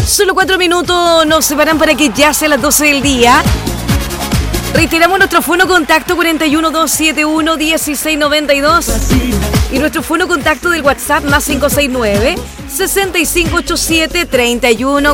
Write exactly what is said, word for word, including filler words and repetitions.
Solo cuatro minutos nos separan para que ya sea las doce del día. Reiteramos nuestro fono contacto cuarenta y uno, doscientos setenta y uno, dieciséis noventa y dos y nuestro fono contacto del WhatsApp más cinco seis nueve, seis cinco ocho siete, treinta y uno